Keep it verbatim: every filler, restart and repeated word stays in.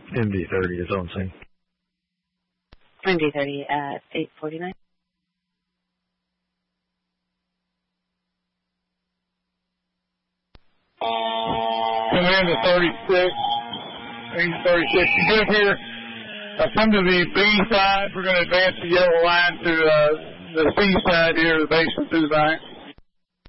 M D thirty is on scene. M D thirty at eight forty-nine. Commander thirty-six, eight thirty-six, you good here? Uh, come to the B side. We're going to advance the yellow line to uh, the C side here, the base of two nine.